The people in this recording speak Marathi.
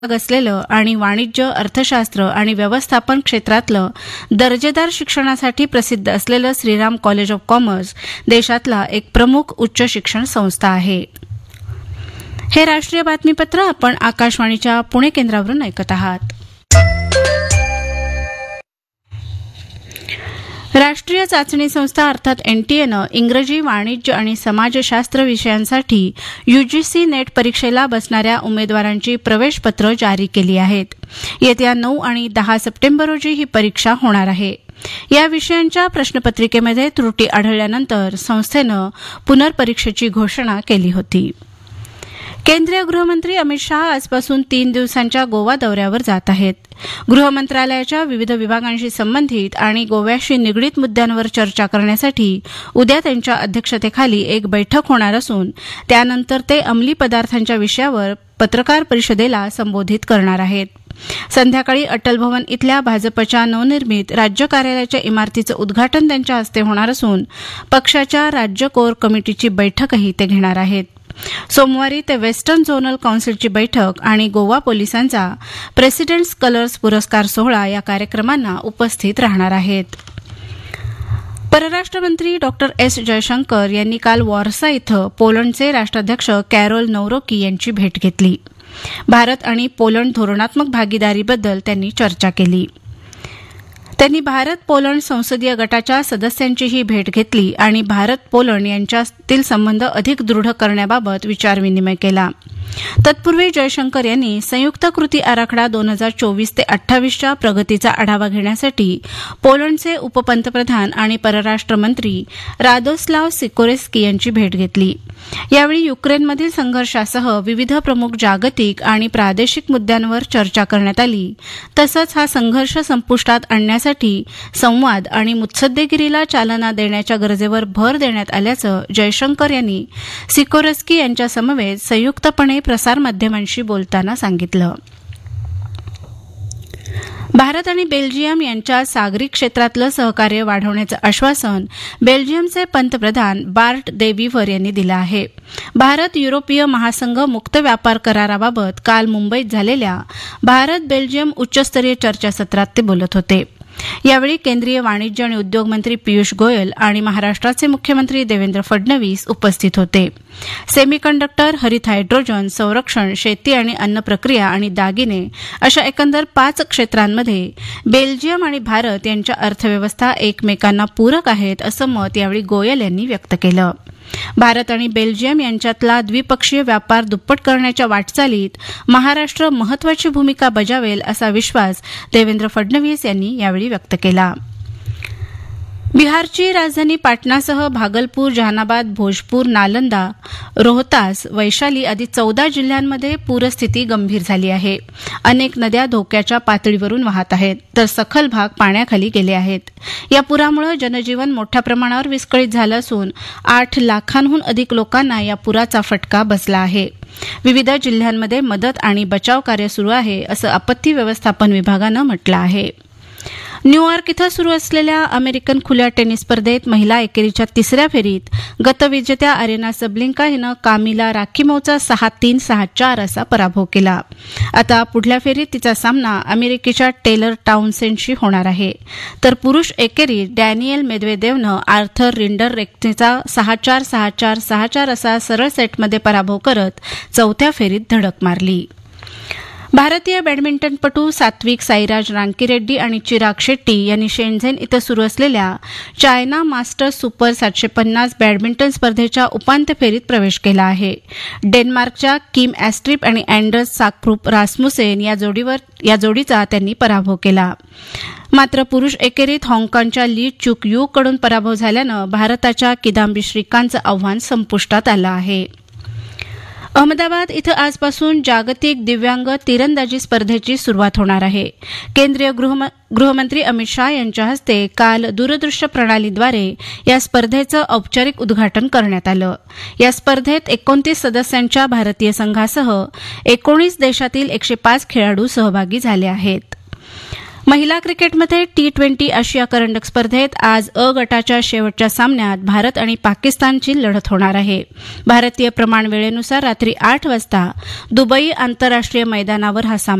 असलेलं आणि वाणिज्य, अर्थशास्त्र आणि व्यवस्थापन क्षेत्रातलं दर्जेदार शिक्षणासाठी प्रसिद्ध असलेलं श्रीराम कॉलेज ऑफ कॉमर्स देशातला एक प्रमुख उच्च शिक्षण संस्था आहे. हे राष्ट्रीय बातमीपत्र आपण आकाशवाणीच्या पुणे केंद्रावरून ऐकत आहात. राष्ट्रीय चाचणी संस्था अर्थात एनटीएनं इंग्रजी, वाणिज्य आणि समाजशास्त्र विषयांसाठी यूजीसी नेट परीक्षेला बसणाऱ्या उमेदवारांची प्रवेशपत्र जारी केली आहेत. येत्या 9 आणि 10 सप्टेंबर रोजी ही परीक्षा होणार आहे. या विषयांच्या प्रश्नपत्रिकेमध्ये त्रुटी आढळल्यानंतर संस्थेनं पुनर्परीक्षेची घोषणा केली होती. केंद्रीय गृहमंत्री अमित शहा आजपासून 3 दिवसांच्या गोवा दौऱ्यावर जात आहेत. गृह मंत्रालयाच्या विविध विभागांशी संबंधित आणि गोव्याशी निगडीत मुद्द्यांवर चर्चा करण्यासाठी उद्या त्यांच्या अध्यक्षतेखाली एक बैठक होणार असून त्यानंतर ते अंमली पदार्थांच्या विषयावर पत्रकार परिषदेला संबोधित करणार आहेत. संध्याकाळी अटल भवन इथल्या भाजपच्या नवनिर्मित राज्य कार्यालयाच्या इमारतीचं उद्घाटन त्यांच्या हस्ते होणार असून पक्षाच्या राज्य कोर कमिटीची बैठकही ते घेणार आहेत. सोमवारी ते वेस्टर्न झोनल काउन्सिलची बैठक आणि गोवा पोलिसांचा प्रेसिडेंट्स कलर्स पुरस्कार सोहळा या कार्यक्रमांना उपस्थित राहणार आहेत. परराष्ट्रमंत्री डॉ. एस जयशंकर यांनी काल वॉर्सा इथं पोलंडचे राष्ट्राध्यक्ष कॅरोल नौरोकी यांची भेट घेतली. भारत आणि पोलंड धोरणात्मक भागीदारीबद्दल त्यांनी चर्चा केली. त्यांनी भारत पोलंड संसदीय गटाच्या सदस्यांचीही भेट घेतली आणि भारत पोलंड यांच्यातील संबंध अधिक दृढ करण्याबाबत विचारविनिमय केला. तत्पूर्वी जयशंकर यांनी संयुक्त कृती आराखडा 2024 ते 28च्या प्रगतीचा आढावा घेण्यासाठी पोलंडचे उपपंतप्रधान आणि परराष्ट्र मंत्री रादोस्लाव सिकोरेस्की यांची भेट घेतली. यावेळी युक्रेनमधील संघर्षासह विविध प्रमुख जागतिक आणि प्रादेशिक मुद्द्यांवर चर्चा करण्यात आली. तसंच हा संघर्ष संपुष्टात आणण्यासाठी संवाद आणि मुत्सद्देगिरीला चालना देण्याच्या गरजेवर भर देण्यात आल्याचं जयशंकर यांनी सिकोरेस्की यांच्या समवेत संयुक्तपणे प्रसारमाध्यमांशी बोलताना सांगितलं. भारत आणि बेल्जियम यांच्या सागरी क्षेत्रातलं सहकार्य वाढवण्याचं आश्वासन बेल्जियमचे पंतप्रधान बार्ट दे वीव्हर यांनी दिलं आहे. भारत युरोपीय महासंघ मुक्त व्यापार कराराबाबत काल मुंबईत झालेल्या भारत बेल्जियम उच्चस्तरीय चर्चासत्रात ते बोलत होते. यावेळी केंद्रीय वाणिज्य आणि उद्योग मंत्री पियुष गोयल आणि महाराष्ट्राचे मुख्यमंत्री देवेंद्र फडणवीस उपस्थित होते. सेमीकंडक्टर, हरित हायड्रोजन, संरक्षण, शेती आणि अन्न प्रक्रिया आणि दागिने अशा एकंदर 5 क्षेत्रांमध्ये बेल्जियम आणि भारत यांच्या अर्थव्यवस्था एकमेकांना पूरक आहेत असं मत यावेळी गोयल यांनी व्यक्त केलं. भारत आणि बेल्जियम यांच्यातला द्विपक्षीय व्यापार दुप्पट करण्याच्या वाटचालीत महाराष्ट्र महत्वाची भूमिका बजावेल असा विश्वास देवेंद्र फडणवीस यांनी यावेळी व्यक्त केला. बिहारची राजधानी पाटणासह भागलपूर, जहानाबाद, भोजपूर, नालंदा, रोहतास, वैशाली आदी 14 जिल्ह्यांमध्ये पूरस्थिती गंभीर झाली आहे. अनेक नद्या धोक्याच्या पातळीवरून वाहत आहेत तर सखल भाग पाण्याखाली गेले आहेत. या पुरामुळे जनजीवन मोठ्या प्रमाणावर विस्कळीत झालं असून 8 लाखांहून अधिक लोकांना या पुराचा फटका बसला आहे. विविध जिल्ह्यांमध्ये मदत आणि बचाव कार्य सुरू आहे असं आपत्ती व्यवस्थापन विभागानं म्हटलं आहे. न्यूयॉर्क इथं सुरू असलेल्या अमेरिकन खुल्या टेनिस स्पर्धेत महिला एकेरीच्या 3ऱ्या फेरीत गतविजेत्या अरेना सबलिंका हिनं कामिला राखिमोवचा 6-3, 6-4 असा पराभव केला. आता पुढल्या फेरीत तिचा सामना अमेरिकेच्या टेलर टाउनसेंडशी होणार आहे. तर पुरुष एकेरीत डॅनियल मेदवेदेवनं आर्थर रिंडररेक्टचा 6-4, 6-4, 6-4 असा सरळ सेटमध्ये पराभव करत 4थ्या फेरीत धडक मारली. भारतीय बॅडमिंटनपटू सात्विक साईराज रांकीरेड्डी आणि चिराग शेट्टी यांनी शेंझेन इथं सुरू असलेल्या चायना मास्टर्स सुपर 750 बॅडमिंटन स्पर्धेच्या उपांत्य फेरीत प्रवेश केला आहे. डेन्मार्कच्या किम ॲस्ट्रिप आणि अँडर्स साकरूप रासमुसेन या जोडीचा त्यांनी पराभव केला. मात्र पुरुष एकेरीत हाँगकाँगच्या ली चुक यू कडून पराभव झाल्यानं भारताच्या किदांबी श्रीकांतचं आव्हान संपुष्टात आलं आहे. अहमदाबाद इथं आजपासून जागतिक दिव्यांग तिरंदाजी स्पर्धेची सुरुवात होणार आहे. केंद्रीय गृहमंत्री अमित शहा यांच्या हस्ते काल दूरदृश्य प्रणालीद्वारे या स्पर्धेचं औपचारिक उद्घाटन करण्यात आलं. या स्पर्धेत 29 सदस्यांच्या भारतीय संघासह 19 देशातील 105 खेळाडू सहभागी झाले आहेत. महिला क्रिकेटमध्ये T20 आशिया करंडक स्पर्धेत आज अ गटाच्या शेवटच्या सामन्यात भारत आणि पाकिस्तानची लढत होणार आहे. भारतीय प्रमाण वेळेनुसार रात्री 8 वाजता दुबई आंतरराष्ट्रीय मैदानावर हा सामना